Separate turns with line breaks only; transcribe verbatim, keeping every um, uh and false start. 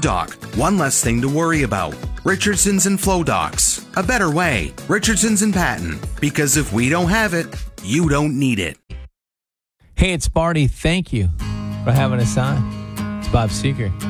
Dock. One less thing to worry about. Richardson's and Flow Docks. A better way. Richardson's and Patton. Because if we don't have it, you don't need it.
Hey, it's Barney. Thank you for having us on. It's Bob Seeger.